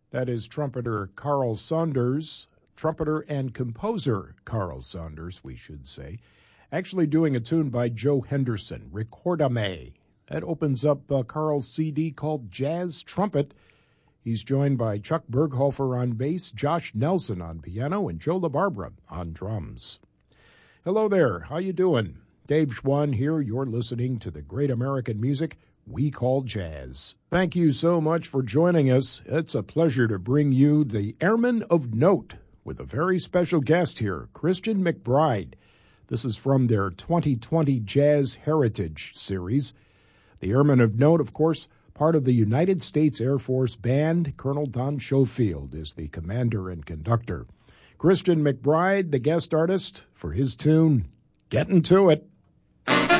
That is trumpeter Carl Saunders, trumpeter and composer Carl Saunders, we should say, actually doing a tune by Joe Henderson, Recordame. That opens up Carl's CD called Jazz Trumpet. He's joined by Chuck Berghofer on bass, Josh Nelson on piano, and Joe LaBarbera on drums. Hello there, how you doing? Dave Schwann here. You're listening to the great American music we call jazz. Thank you so much for joining us. It's a pleasure to bring you the Airmen of Note with a very special guest here, Christian McBride. This is from their 2020 Jazz Heritage Series. The Airmen of Note, of course, part of the United States Air Force Band. Colonel Don Schofield is the commander and conductor. Christian McBride, the guest artist, for his tune, Getting to It.